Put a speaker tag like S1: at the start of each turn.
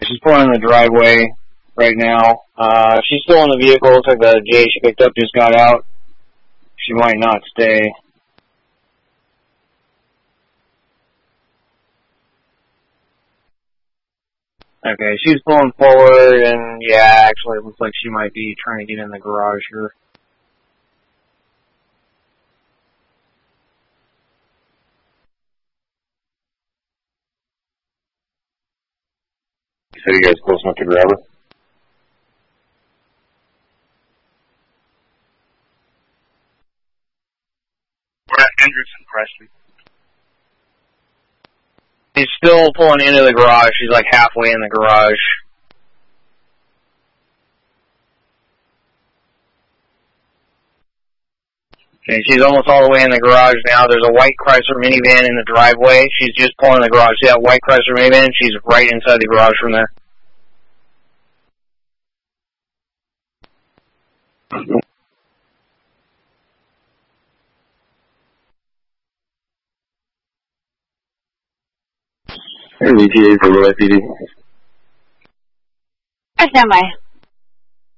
S1: she's pulling in the driveway right now. She's still in the vehicle. Looks like the J she picked up just got out. She might not stay. Okay, she's pulling forward, and yeah, actually it looks like she might be trying to get in the garage here.
S2: So you guys close enough to grab her?
S3: We're at Hendricks and Presley.
S1: She's still pulling into the garage. She's like halfway in the garage. Okay, she's almost all the way in the garage now. There's a white Chrysler minivan in the driveway. She's just pulling in the garage. See that white Chrysler minivan? She's right inside the garage from there.
S2: Here's ETA for LAPD.
S4: I stand by.